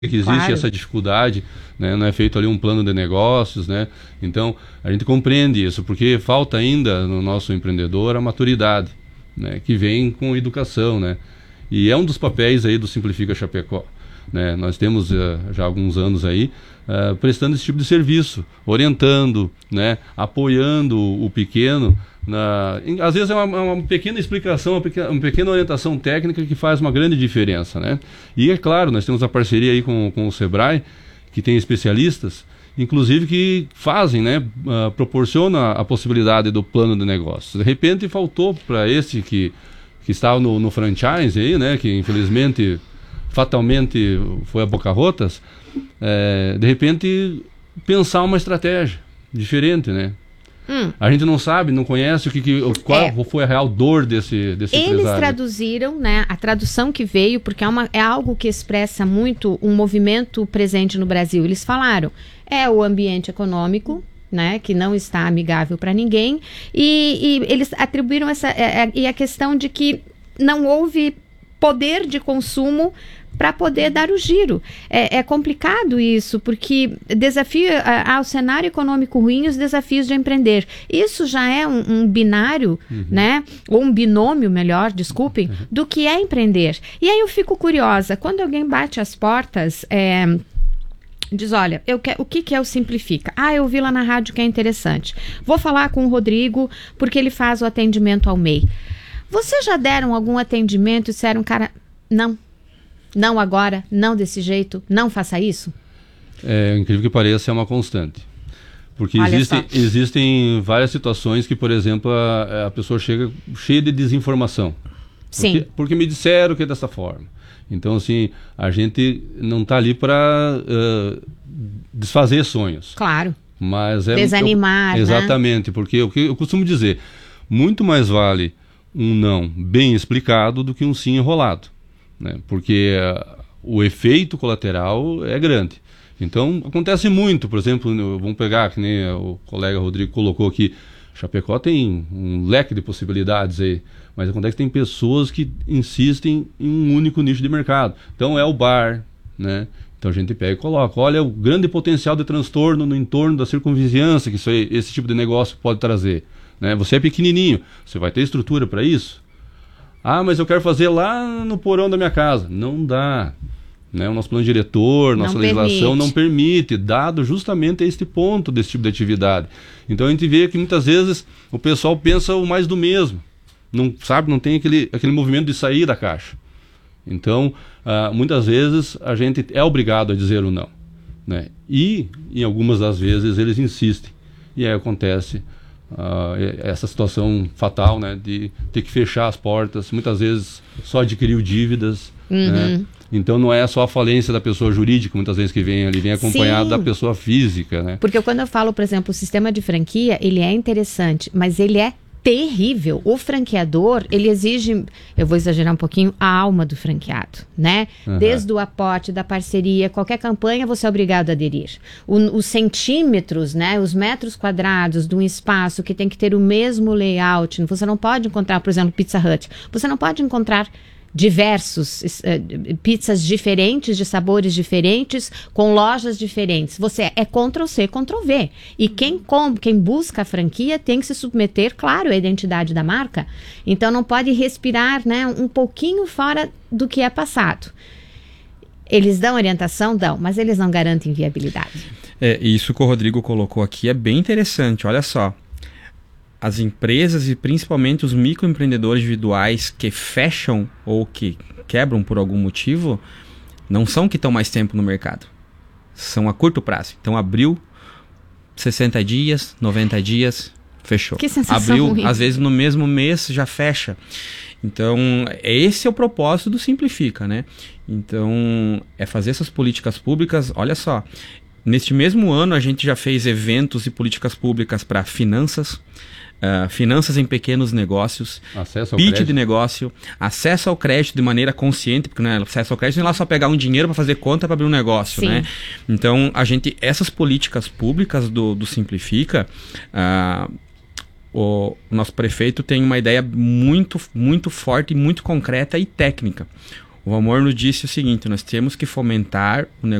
que existe Claro. essa dificuldade, né? Não é feito ali um plano de negócios, né? Então, a gente compreende isso, porque falta ainda no nosso empreendedor a maturidade, né? Que vem com educação, né? E é um dos papéis aí do Simplifica Chapecó, né? Nós temos já alguns anos aí prestando esse tipo de serviço, orientando, né? Apoiando o pequeno. Às vezes é uma pequena explicação, uma pequena orientação técnica que faz uma grande diferença, né? E é claro, nós temos a parceria aí com o Sebrae, que tem especialistas, inclusive que fazem, né? Proporciona a possibilidade do plano de negócios. De repente faltou para esse que estava no franchise aí, né? Que infelizmente, fatalmente foi a boca-rotas, de repente pensar uma estratégia diferente, né? A gente não sabe, não conhece qual foi a real dor desse empresário. Eles traduziram, né, a tradução que veio, porque é algo que expressa muito um movimento presente no Brasil. Eles falaram, o ambiente econômico, né, que não está amigável para ninguém, e eles atribuíram e a questão de que não houve poder de consumo para poder dar o giro. É complicado isso, porque desafia ao cenário econômico ruim os desafios de empreender. Isso já é um binário, né? Ou um binômio, melhor, desculpem, do que é empreender. E aí eu fico curiosa, quando alguém bate as portas, diz, olha, o que é o Simplifica? Eu vi lá na rádio que é interessante. Vou falar com o Rodrigo, porque ele faz o atendimento ao MEI. Vocês já deram algum atendimento e disseram, cara, não agora, não desse jeito, não faça isso? Incrível que pareça, é uma constante. Porque existem várias situações que, por exemplo, a pessoa chega cheia de desinformação. Sim. Porque me disseram que é dessa forma. Então, assim, a gente não está ali para desfazer sonhos. Claro. Mas desanimar, né? Exatamente, porque o que eu costumo dizer, muito mais vale um não bem explicado do que um sim enrolado, né? Porque o efeito colateral é grande. Então, acontece muito, por exemplo, vamos pegar, que nem o colega Rodrigo colocou aqui, Chapecó tem um leque de possibilidades aí, mas acontece que tem pessoas que insistem em um único nicho de mercado. Então, é o bar, né? Então, a gente pega e coloca, olha o grande potencial de transtorno no entorno da circunvizinhança que esse tipo de negócio pode trazer, né? Você é pequenininho, você vai ter estrutura para isso? Mas eu quero fazer lá no porão da minha casa. Não dá, né? O nosso plano diretor, nossa legislação não permite, dado justamente este ponto desse tipo de atividade. Então a gente vê que muitas vezes o pessoal pensa o mais do mesmo. Não tem aquele movimento de sair da caixa. Então, muitas vezes a gente é obrigado a dizer o não, né? E, em algumas das vezes, eles insistem. E aí acontece essa situação fatal, né, de ter que fechar as portas, muitas vezes só adquiriu dívidas, né? Então não é só a falência da pessoa jurídica, muitas vezes que vem acompanhado da pessoa física, né? Porque quando eu falo, por exemplo, o sistema de franquia, ele é interessante, mas ele é terrível. O franqueador, ele exige, eu vou exagerar um pouquinho, a alma do franqueado, né? Desde o aporte, da parceria, qualquer campanha você é obrigado a aderir. Os centímetros, né? Os metros quadrados de um espaço que tem que ter o mesmo layout. Você não pode encontrar, por exemplo, Pizza Hut. Você não pode encontrar diversos pizzas diferentes, de sabores diferentes, com lojas diferentes. Você é Ctrl+C, Ctrl+V. E quem busca a franquia tem que se submeter, claro, à identidade da marca. Então não pode respirar, né, um pouquinho fora do que é passado. Eles dão orientação? Dão, mas eles não garantem viabilidade. Isso que o Rodrigo colocou aqui é bem interessante, olha só. As empresas e principalmente os microempreendedores individuais que fecham ou que quebram por algum motivo, não são que estão mais tempo no mercado. São a curto prazo. Então abriu 60 dias, 90 dias, fechou. Que sensação abriu, ruim. Às vezes no mesmo mês já fecha. Então esse é o propósito do Simplifica, né? Então é fazer essas políticas públicas, olha só. Neste mesmo ano a gente já fez eventos e políticas públicas para finanças em pequenos negócios, pitch de negócio, acesso ao crédito de maneira consciente, porque né, acesso ao crédito não é lá só pegar um dinheiro para fazer conta para abrir um negócio, né? Então, essas políticas públicas do Simplifica, o nosso prefeito tem uma ideia muito, muito forte, muito concreta e técnica. O Valmor nos disse o seguinte: nós temos que fomentar o